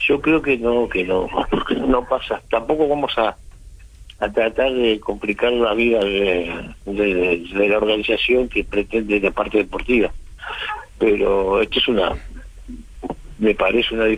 Yo creo que no, no pasa. Tampoco vamos a tratar de complicar la vida de la organización que pretende la parte deportiva. Pero esto es me parece una